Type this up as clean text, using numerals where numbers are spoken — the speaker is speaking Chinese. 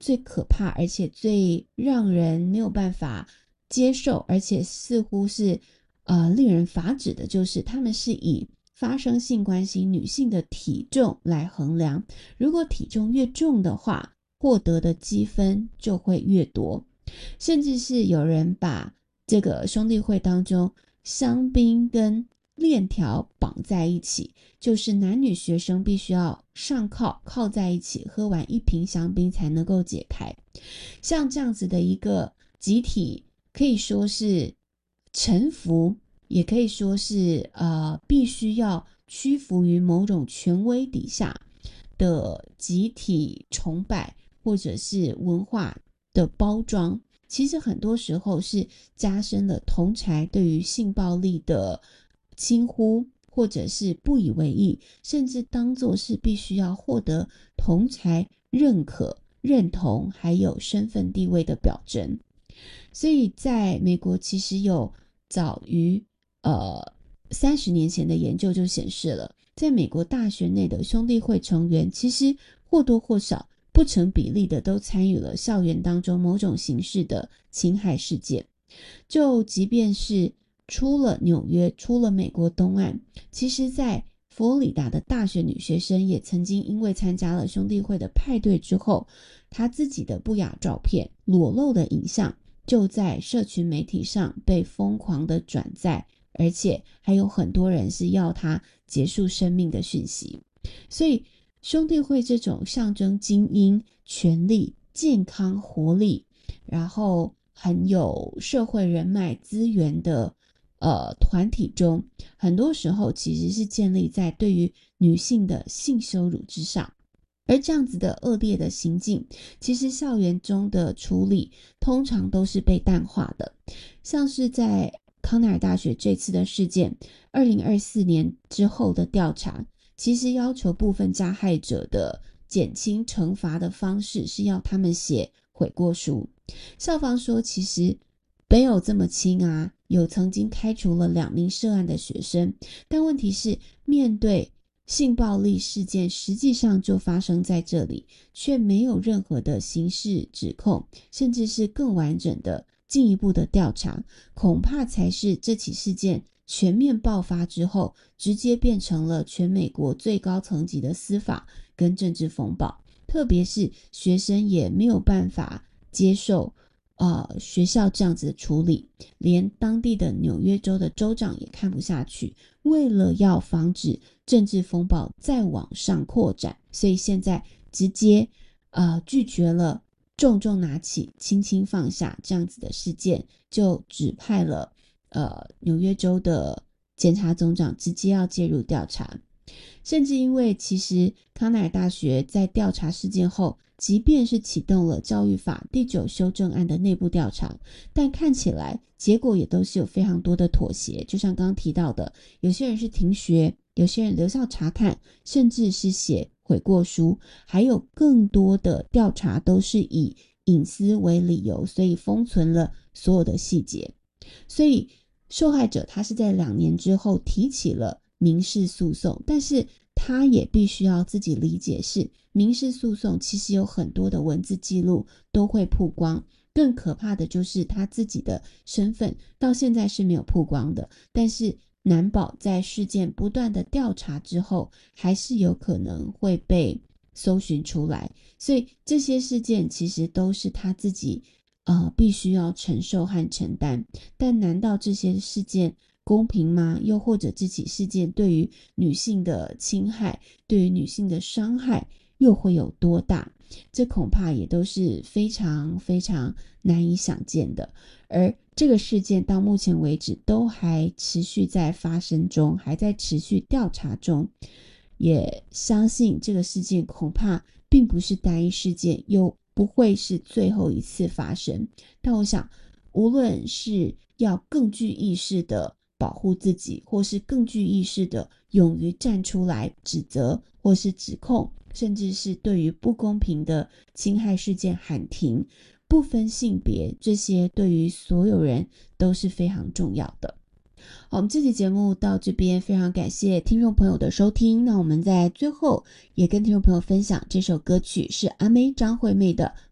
最可怕而且最让人没有办法接受，而且似乎是令人发指的，就是他们是以发生性关系女性的体重来衡量，如果体重越重的话，获得的积分就会越多，甚至是有人把这个兄弟会当中香槟跟链条绑在一起，就是男女学生必须要上靠在一起，喝完一瓶香槟才能够解开。像这样子的一个集体，可以说是臣服，也可以说是必须要屈服于某种权威底下的集体崇拜，或者是文化的包装，其实很多时候是加深了同侪对于性暴力的轻忽，或者是不以为意，甚至当作是必须要获得同侪认可、认同还有身份地位的表征。所以在美国其实有早于30年前的研究就显示了，在美国大学内的兄弟会成员其实或多或少不成比例的都参与了校园当中某种形式的侵害事件。就即便是出了纽约，出了美国东岸，其实在佛罗里达的大学女学生也曾经因为参加了兄弟会的派对之后，她自己的不雅照片、裸露的影像就在社群媒体上被疯狂的转载，而且还有很多人是要她结束生命的讯息。所以兄弟会这种象征精英、权力、健康、活力，然后很有社会人脉资源的团体中，很多时候其实是建立在对于女性的性羞辱之上。而这样子的恶劣的行径，其实校园中的处理通常都是被淡化的。像是在康奈尔大学这次的事件，2024年之后的调查，其实要求部分加害者的减轻惩罚的方式是要他们写悔过书。校方说其实没有这么轻啊，有曾经开除了2名涉案的学生，但问题是面对性暴力事件实际上就发生在这里，却没有任何的刑事指控，甚至是更完整的进一步的调查，恐怕才是这起事件全面爆发之后，直接变成了全美国最高层级的司法跟政治风暴。特别是学生也没有办法接受学校这样子的处理，连当地的纽约州的州长也看不下去，为了要防止政治风暴再往上扩展，所以现在直接拒绝了重重拿起轻轻放下这样子的事件，就指派了纽约州的检察总长直接要介入调查。甚至因为其实康奈尔大学在调查事件后，即便是启动了教育法第9修正案的内部调查，但看起来结果也都是有非常多的妥协，就像刚刚提到的，有些人是停学，有些人留校察看，甚至是写悔过书，还有更多的调查都是以隐私为理由，所以封存了所有的细节。所以受害者他是在2年之后提起了民事诉讼，但是他也必须要自己理解是民事诉讼其实有很多的文字记录都会曝光，更可怕的就是他自己的身份到现在是没有曝光的，但是难保在事件不断的调查之后还是有可能会被搜寻出来，所以这些事件其实都是他自己必须要承受和承担。但难道这些事件公平吗？又或者这起事件对于女性的侵害，对于女性的伤害又会有多大？这恐怕也都是非常非常难以想见的。而这个事件到目前为止都还持续在发生中，还在持续调查中，也相信这个事件恐怕并不是单一事件，又不会是最后一次发生。但我想无论是要更具意识的保护自己，或是更具意识的勇于站出来指责或是指控，甚至是对于不公平的侵害事件喊停，不分性别，这些对于所有人都是非常重要的。好，我们这期节目到这边，非常感谢听众朋友的收听。那我们在最后也跟听众朋友分享这首歌曲是阿妹张惠妹的